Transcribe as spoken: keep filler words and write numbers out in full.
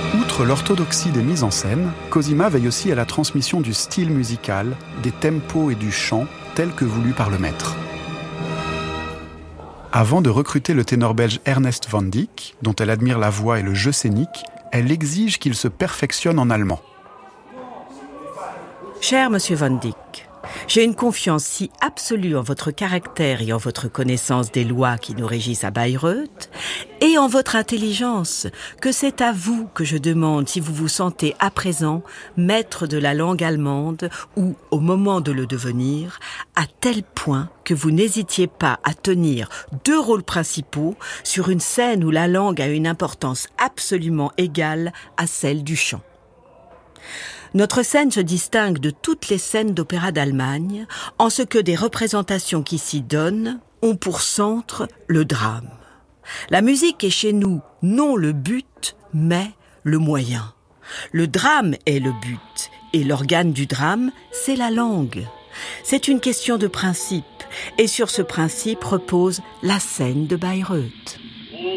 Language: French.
Outre l'orthodoxie des mises en scène, Cosima veille aussi à la transmission du style musical, des tempos et du chant tels que voulus par le maître. Avant de recruter le ténor belge Ernest van Dijk, dont elle admire la voix et le jeu scénique, elle exige qu'il se perfectionne en allemand. Cher Monsieur van Dijk, j'ai une confiance si absolue en votre caractère et en votre connaissance des lois qui nous régissent à Bayreuth et en votre intelligence que c'est à vous que je demande si vous vous sentez à présent maître de la langue allemande ou, au moment de le devenir, à tel point que vous n'hésitiez pas à tenir deux rôles principaux sur une scène où la langue a une importance absolument égale à celle du chant. Notre scène se distingue de toutes les scènes d'opéra d'Allemagne en ce que des représentations qui s'y donnent ont pour centre le drame. La musique est chez nous non le but, mais le moyen. Le drame est le but et l'organe du drame, c'est la langue. C'est une question de principe et sur ce principe repose la scène de Bayreuth.